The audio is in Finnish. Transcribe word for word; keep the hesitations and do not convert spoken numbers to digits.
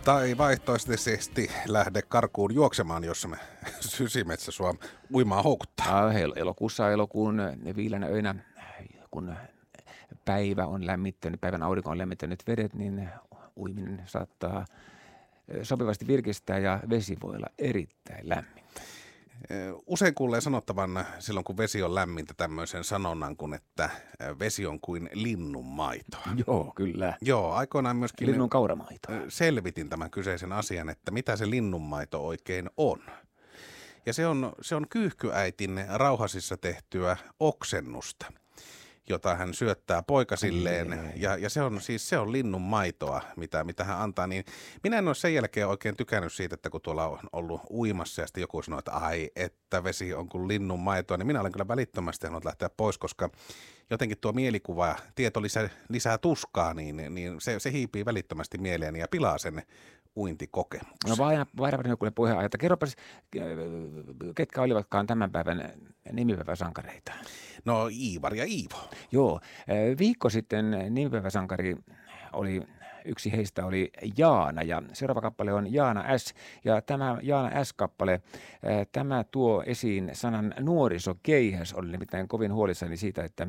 Tai vaihtoehtoisesti lähde karkuun juoksemaan, jossa me Sysimetsä sua uimaan houkuttaa. Elokuussa elokuun viileänä öinä, kun päivä on lämmittänyt, päivän aurinko on lämmittänyt vedet, niin uiminen saattaa sopivasti virkistää ja vesi voi olla erittäin lämmintä. Usein kuulee sanottavan silloin, kun vesi on lämmintä, tämmöisen sanonnan kuin, että vesi on kuin linnun maitoa. Joo, kyllä. Joo, aikoinaan myöskin linnun kauramaito. Selvitin tämän kyseisen asian, että mitä se linnunmaito oikein on. Ja se on, se on kyyhkyäitin rauhasissa tehtyä oksennusta, jota hän syöttää poikasilleen, ja, ja se on siis se on linnun maitoa, mitä, mitä hän antaa, niin minä en ole sen jälkeen oikein tykännyt siitä, että kun tuolla on ollut uimassa ja sitten joku sanoo, että ai, että vesi on kuin linnun maitoa, niin minä olen kyllä välittömästi halunnut lähteä pois, koska jotenkin tuo mielikuva ja tieto lisää, lisää tuskaa, niin, niin se, se hiipii välittömästi mieleeni ja pilaa sen uintikokemuksen. No vain jokulle puheenjohtaja, että kerropas, ketkä olivatkaan tämän päivän nimipäiväsankareita? No Iivar ja Iivo. Joo, viikko sitten nimipäiväsankari oli, yksi heistä oli Jaana ja seuraava kappale on Jaana S. Ja tämä Jaana S-kappale, tämä tuo esiin sanan nuorisokeihäs. Olin nimittäin kovin huolissani siitä, että